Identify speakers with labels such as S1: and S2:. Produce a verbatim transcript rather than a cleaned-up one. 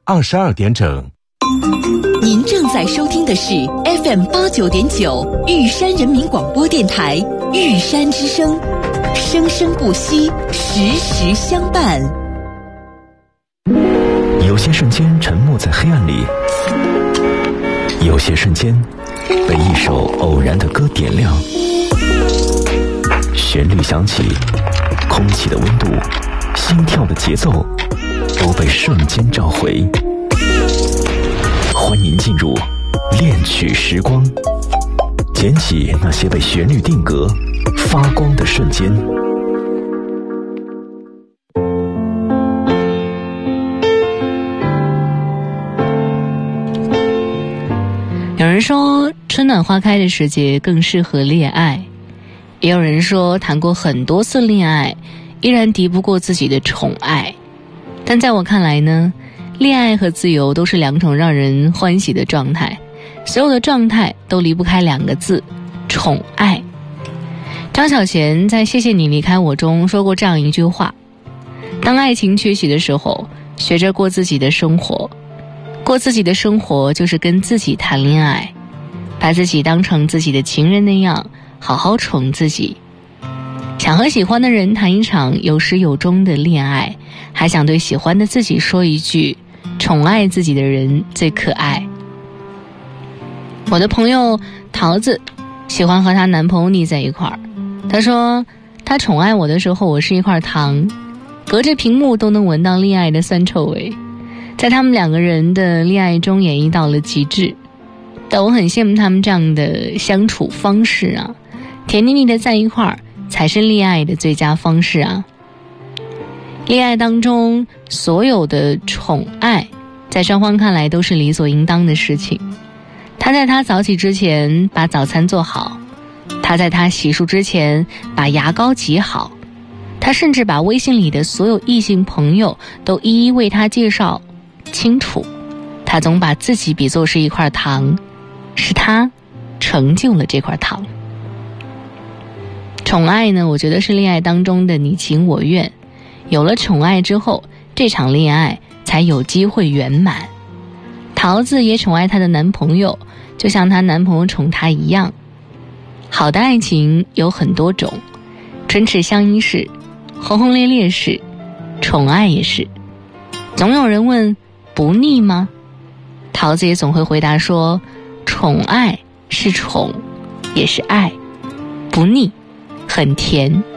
S1: 二十二点整。
S2: 您正在收听的是 F M 八九点九玉山人民广播电台玉山之声，生生不息，时时相伴。
S3: 有些瞬间沉没在黑暗里，有些瞬间被一首偶然的歌点亮，旋律响起，空气的温度，心跳的节奏都被瞬间召回。欢迎进入恋曲时光，捡起那些被旋律定格发光的瞬间。
S4: 有人说春暖花开的时节更适合恋爱，也有人说谈过很多次恋爱依然敌不过自己的宠爱。但在我看来呢，恋爱和自由都是两种让人欢喜的状态，所有的状态都离不开两个字：宠爱。张小娴在《谢谢你离开我》中说过这样一句话：当爱情缺席的时候，学着过自己的生活。过自己的生活就是跟自己谈恋爱，把自己当成自己的情人那样好好宠自己。想和喜欢的人谈一场有始有终的恋爱，还想对喜欢的自己说一句：宠爱自己的人最可爱。我的朋友桃子喜欢和她男朋友腻在一块儿，她说她宠爱我的时候，我是一块糖，隔着屏幕都能闻到恋爱的酸臭味，在他们两个人的恋爱中演绎到了极致。但我很羡慕他们这样的相处方式啊，甜腻腻的在一块儿才是恋爱的最佳方式啊。恋爱当中所有的宠爱，在双方看来都是理所应当的事情。他在他早起之前把早餐做好，他在他洗漱之前把牙膏挤好，他甚至把微信里的所有异性朋友都一一为他介绍清楚。他总把自己比作是一块糖，是他成就了这块糖。宠爱呢，我觉得是恋爱当中的你情我愿，有了宠爱之后，这场恋爱才有机会圆满。桃子也宠爱她的男朋友，就像她男朋友宠她一样。好的爱情有很多种，唇齿相依是，轰轰烈烈是，宠爱也是。总有人问，不腻吗？桃子也总会回答说，宠爱是宠，也是爱，不腻，很甜。